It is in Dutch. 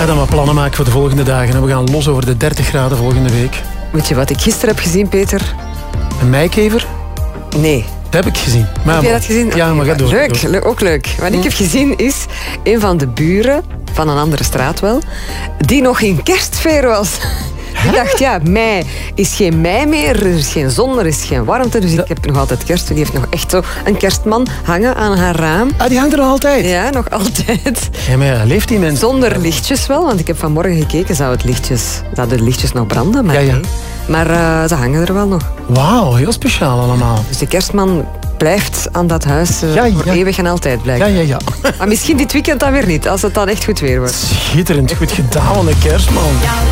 En dan wat plannen maken voor de volgende dagen. En we gaan los over de 30 graden volgende week. Weet je wat ik gisteren heb gezien, Peter? Een meikever? Nee. Dat heb ik gezien. Maar, heb jij dat gezien? Ja, maar ga door. Leuk, ook leuk. Wat ik heb gezien is een van de buren, van een andere straat wel, die nog in kerstsfeer was. Ik dacht, ja, mei is geen mei meer, er is geen zon, er is geen warmte, dus ik heb nog altijd kerst. Die heeft nog echt zo een kerstman hangen aan haar raam. Ah, die hangt er nog altijd? Ja, nog altijd. Ja, maar ja, leeft die mens? Zonder lichtjes wel, want ik heb vanmorgen gekeken, zouden de lichtjes nog branden? Maar, ja. Maar ze hangen er wel nog. Wauw, heel speciaal allemaal. Dus de kerstman blijft aan dat huis voor eeuwig en altijd blijven. Ja. Maar misschien dit weekend dan weer niet, als het dan echt goed weer wordt. Schitterend, goed gedaan, de kerstman.